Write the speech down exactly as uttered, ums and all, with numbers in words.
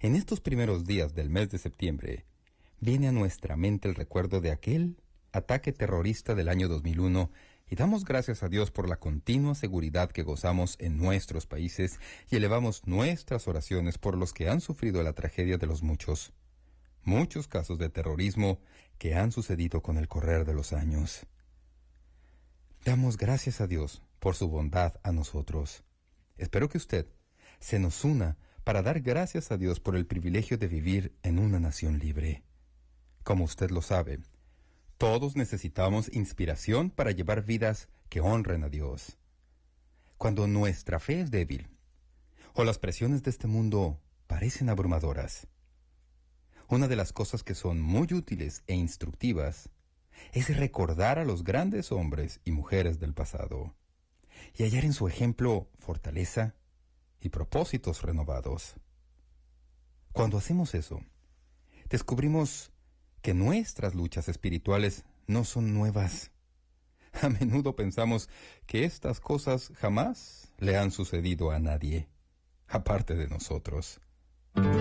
En estos primeros días del mes de septiembre, viene a nuestra mente el recuerdo de aquel ataque terrorista del año dos mil uno y damos gracias a Dios por la continua seguridad que gozamos en nuestros países y elevamos nuestras oraciones por los que han sufrido la tragedia de los muchos, muchos casos de terrorismo que han sucedido con el correr de los años. Damos gracias a Dios por su bondad a nosotros. Espero que usted se nos una para dar gracias a Dios por el privilegio de vivir en una nación libre. Como usted lo sabe, todos necesitamos inspiración para llevar vidas que honren a Dios. Cuando nuestra fe es débil, o las presiones de este mundo parecen abrumadoras, una de las cosas que son muy útiles e instructivas es recordar a los grandes hombres y mujeres del pasado y hallar en su ejemplo fortaleza y propósitos renovados. Cuando hacemos eso, descubrimos que nuestras luchas espirituales no son nuevas. A menudo pensamos que estas cosas jamás le han sucedido a nadie, aparte de nosotros.